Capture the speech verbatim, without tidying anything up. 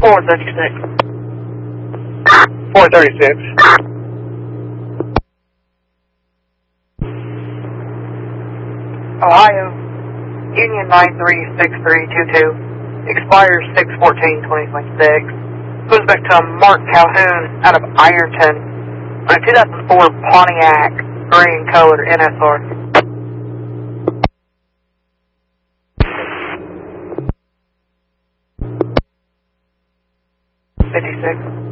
four thirty-six. four thirty-six. Ohio, Union nine three six three two two, expires six fourteen twenty twenty-six. Goes back to Mark Calhoun out of Ironton on a two thousand four Pontiac green color N S R. fifty-six.